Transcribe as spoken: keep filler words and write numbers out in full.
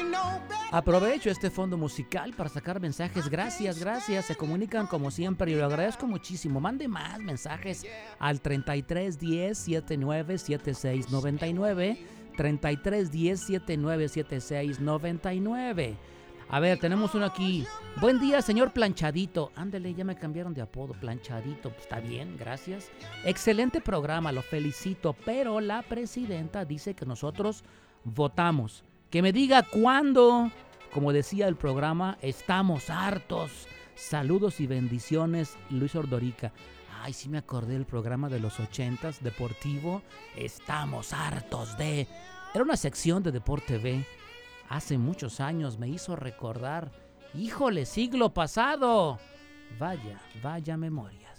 Aprovecho este fondo musical para sacar mensajes. Gracias, gracias. Se comunican como siempre y lo agradezco muchísimo. Mande más mensajes al treinta y tres diez setenta y nueve setenta y seis noventa y nueve. treinta y tres diez setenta y nueve setenta y seis noventa y nueve. A ver, tenemos uno aquí. Buen día, señor Planchadito. Ándele, ya me cambiaron de apodo. Planchadito, pues, está bien, gracias. Excelente programa, lo felicito. Pero la presidenta dice que nosotros votamos. Que me diga cuándo. Como decía el programa, estamos hartos. Saludos y bendiciones, Luis Ordorica. Ay, sí me acordé del programa de los ochentas, deportivo. Estamos hartos de... Era una sección de Deporte V. Hace muchos años me hizo recordar. ¡Híjole, siglo pasado! Vaya, vaya memoria.